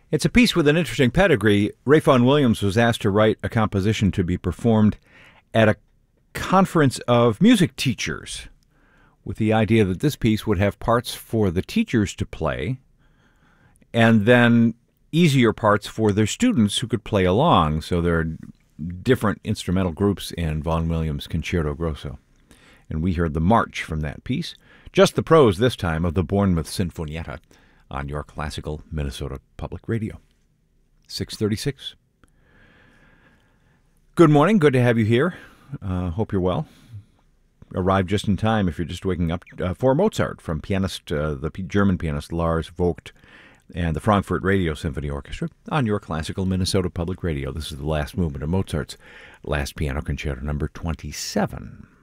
It's a piece with an interesting pedigree. Ralph Vaughan Williams was asked to write a composition to be performed at a conference of music teachers, with the idea that this piece would have parts for the teachers to play and then easier parts for their students who could play along. So there are different instrumental groups in Vaughan Williams' Concerto Grosso. And we heard the march from that piece, just the prose this time of the Bournemouth Sinfonietta, on your classical Minnesota Public Radio. 6:36. Good morning. Good to have you here. Hope you're well. Arrived just in time if you're just waking up for Mozart from the German pianist Lars Vogt and the Frankfurt Radio Symphony Orchestra on your classical Minnesota Public Radio. This is the last movement of Mozart's Last Piano Concerto, number 27.